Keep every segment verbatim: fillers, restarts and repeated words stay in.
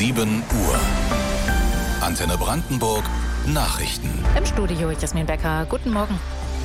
sieben Uhr. Antenne Brandenburg Nachrichten. Im Studio Jasmin Becker. Guten Morgen.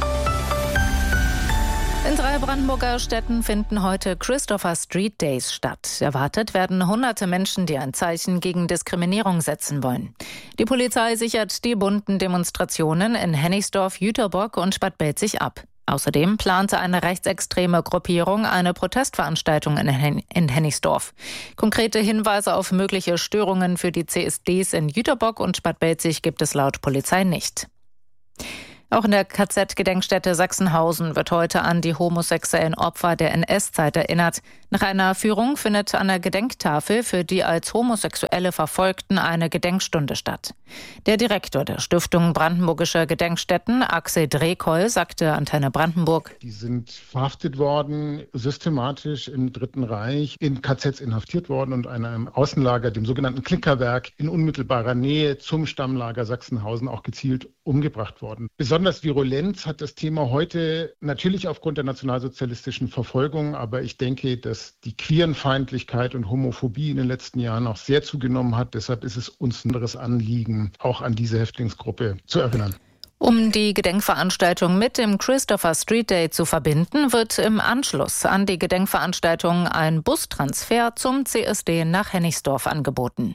In drei Brandenburger Städten finden heute Christopher Street Days statt. Erwartet werden hunderte Menschen, die ein Zeichen gegen Diskriminierung setzen wollen. Die Polizei sichert die bunten Demonstrationen in Hennigsdorf, Jüterbock und Bad Belzig ab. Außerdem plante eine rechtsextreme Gruppierung eine Protestveranstaltung in, Hen- in Hennigsdorf. Konkrete Hinweise auf mögliche Störungen für die C S Ds in Jüterbock und Bad Belzig gibt es laut Polizei nicht. Auch in der K Z-Gedenkstätte Sachsenhausen wird heute an die homosexuellen Opfer der N S-Zeit erinnert. Nach einer Führung findet an der Gedenktafel für die als Homosexuelle Verfolgten eine Gedenkstunde statt. Der Direktor der Stiftung Brandenburgische Gedenkstätten, Axel Drehkoll, sagte Antenne Brandenburg: Die sind verhaftet worden, systematisch im Dritten Reich, in K Zs inhaftiert worden und in einem Außenlager, dem sogenannten Klickerwerk, in unmittelbarer Nähe zum Stammlager Sachsenhausen auch gezielt umgebracht worden. Besonders Virulenz hat das Thema heute natürlich aufgrund der nationalsozialistischen Verfolgung, aber ich denke, dass die Queerenfeindlichkeit und Homophobie in den letzten Jahren auch sehr zugenommen hat. Deshalb ist es uns ein anderes Anliegen, auch an diese Häftlingsgruppe zu erinnern. Um die Gedenkveranstaltung mit dem Christopher Street Day zu verbinden, wird im Anschluss an die Gedenkveranstaltung ein Bustransfer zum C S D nach Hennigsdorf angeboten.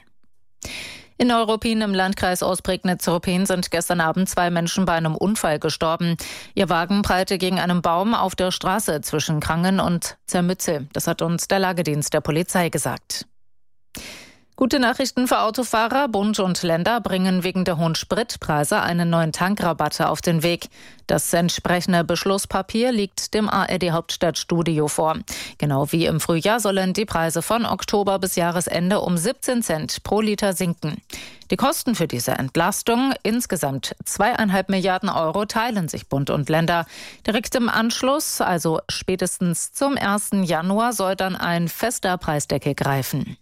In Neuruppin im Landkreis Ostprignitz-Ruppin sind gestern Abend zwei Menschen bei einem Unfall gestorben. Ihr Wagen prallte gegen einen Baum auf der Straße zwischen Krangen und Zermützel. Das hat uns der Lagedienst der Polizei gesagt. Gute Nachrichten für Autofahrer. Bund und Länder bringen wegen der hohen Spritpreise einen neuen Tankrabatte auf den Weg. Das entsprechende Beschlusspapier liegt dem A R D-Hauptstadtstudio vor. Genau wie im Frühjahr sollen die Preise von Oktober bis Jahresende um siebzehn Cent pro Liter sinken. Die Kosten für diese Entlastung, insgesamt zweieinhalb Milliarden Euro, teilen sich Bund und Länder. Direkt im Anschluss, also spätestens zum ersten Januar, soll dann ein fester Preisdeckel greifen.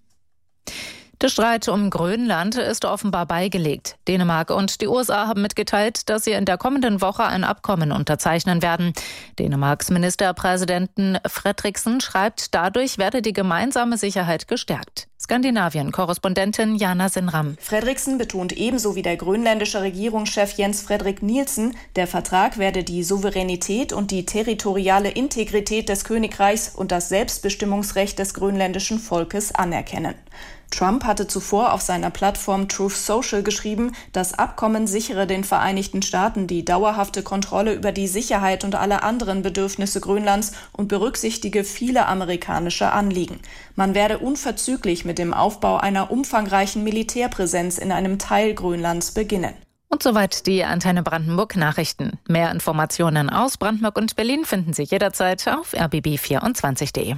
Der Streit um Grönland ist offenbar beigelegt. Dänemark und die U S A haben mitgeteilt, dass sie in der kommenden Woche ein Abkommen unterzeichnen werden. Dänemarks Ministerpräsidenten Fredriksen schreibt, dadurch werde die gemeinsame Sicherheit gestärkt. Skandinavien-Korrespondentin Jana Sinram. Fredriksen betont ebenso wie der grönländische Regierungschef Jens Fredrik Nielsen, der Vertrag werde die Souveränität und die territoriale Integrität des Königreichs und das Selbstbestimmungsrecht des grönländischen Volkes anerkennen. Trump hatte zuvor auf seiner Plattform Truth Social geschrieben, das Abkommen sichere den Vereinigten Staaten die dauerhafte Kontrolle über die Sicherheit und alle anderen Bedürfnisse Grönlands und berücksichtige viele amerikanische Anliegen. Man werde unverzüglich mit dem Aufbau einer umfangreichen Militärpräsenz in einem Teil Grönlands beginnen. Und soweit die Antenne Brandenburg Nachrichten. Mehr Informationen aus Brandenburg und Berlin finden Sie jederzeit auf r b b vierundzwanzig punkt d e.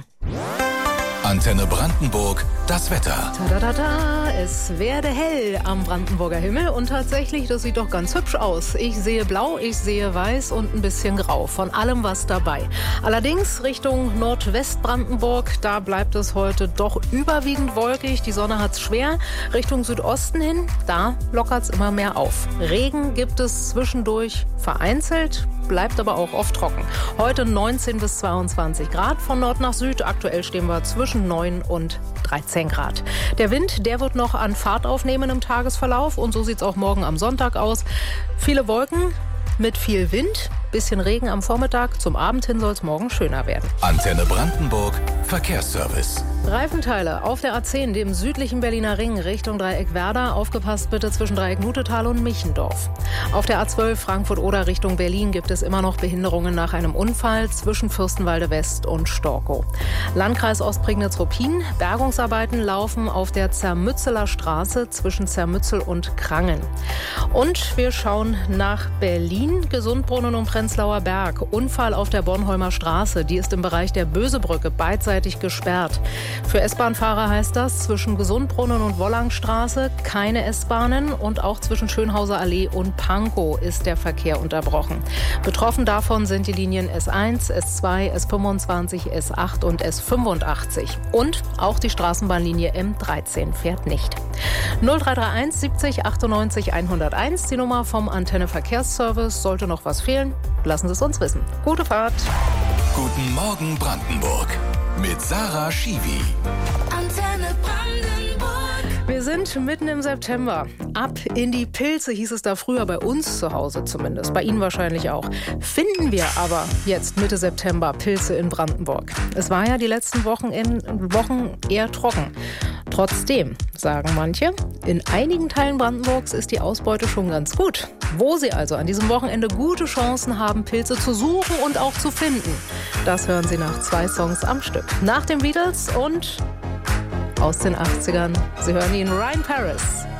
Antenne Brandenburg, das Wetter. Tadadada, es werde hell am Brandenburger Himmel und tatsächlich, das sieht doch ganz hübsch aus. Ich sehe blau, ich sehe weiß und ein bisschen grau, von allem was dabei. Allerdings Richtung Nordwestbrandenburg, da bleibt es heute doch überwiegend wolkig. Die Sonne hat's schwer. Richtung Südosten hin, da lockert's immer mehr auf. Regen gibt es zwischendurch vereinzelt, bleibt aber auch oft trocken. Heute neunzehn bis zweiundzwanzig Grad von Nord nach Süd. Aktuell stehen wir zwischen neun und dreizehn Grad. Der Wind, der wird noch an Fahrt aufnehmen im Tagesverlauf und so sieht es auch morgen am Sonntag aus. Viele Wolken mit viel Wind, bisschen Regen am Vormittag. Zum Abend hin soll es morgen schöner werden. Antenne Brandenburg, Verkehrsservice. Reifenteile auf der A zehn, dem südlichen Berliner Ring, Richtung Dreieck Werder. Aufgepasst bitte zwischen Dreieck Nutetal und Michendorf. Auf der A zwölf Frankfurt-Oder Richtung Berlin gibt es immer noch Behinderungen nach einem Unfall zwischen Fürstenwalde West und Storkow. Landkreis Ostprignitz-Ruppin. Bergungsarbeiten laufen auf der Zermützeler Straße zwischen Zermützel und Krangen. Und wir schauen nach Berlin. Gesundbrunnen und Prenzlauer Berg. Unfall auf der Bornholmer Straße. Die ist im Bereich der Bösebrücke beidseitig gesperrt. Für S-Bahn-Fahrer heißt das, zwischen Gesundbrunnen und Wollangstraße keine S-Bahnen und auch zwischen Schönhauser Allee und Pankow ist der Verkehr unterbrochen. Betroffen davon sind die Linien S eins, S zwei, S fünfundzwanzig, S acht und S fünfundachtzig. Und auch die Straßenbahnlinie M dreizehn fährt nicht. null drei drei eins siebzig achtundneunzig hunderteins, die Nummer vom Antenne Verkehrsservice. Sollte noch was fehlen, lassen Sie es uns wissen. Gute Fahrt! Guten Morgen Brandenburg mit Sarah Schiwi. Antenne Brandenburg. Wir sind mitten im September. Ab in die Pilze hieß es da früher, bei uns zu Hause zumindest. Bei Ihnen wahrscheinlich auch. Finden wir aber jetzt Mitte September Pilze in Brandenburg. Es war ja die letzten Wochen, in, Wochen eher trocken. Trotzdem, sagen manche, in einigen Teilen Brandenburgs ist die Ausbeute schon ganz gut. Wo Sie also an diesem Wochenende gute Chancen haben, Pilze zu suchen und auch zu finden, das hören Sie nach zwei Songs am Stück. Nach den Beatles und aus den achtzigern. Sie hören ihn, Ryan Paris.